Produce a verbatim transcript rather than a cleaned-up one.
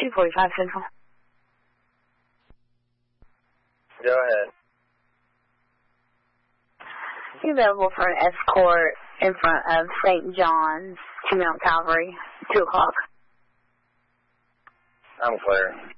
two forty-five Central. Go ahead. You available for an escort in front of Saint John's to Mount Calvary, two o'clock. I'm clear.